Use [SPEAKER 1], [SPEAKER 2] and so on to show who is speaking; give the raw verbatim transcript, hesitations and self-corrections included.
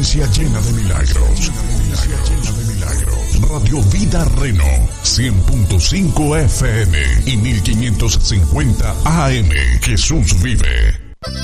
[SPEAKER 1] provincia llena de milagros. Llena de milagros. Radio Vida Reno, cien punto cinco F M y mil quinientos cincuenta A M. Jesús vive.